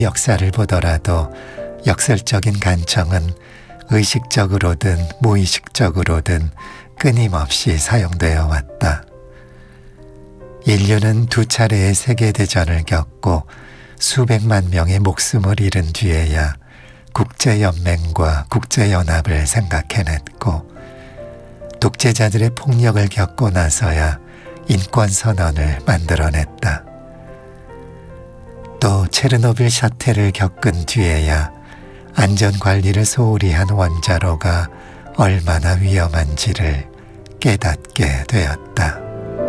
역사를 보더라도 역설적인 간청은 의식적으로든 무의식적으로든 끊임없이 사용되어 왔다. 인류는 두 차례의 세계대전을 겪고 수백만 명의 목숨을 잃은 뒤에야 국제연맹과 국제연합을 생각해냈고, 독재자들의 폭력을 겪고 나서야 인권선언을 만들어냈다. 또 체르노빌 사태를 겪은 뒤에야 안전관리를 소홀히 한 원자로가 얼마나 위험한지를 깨닫게 되었다.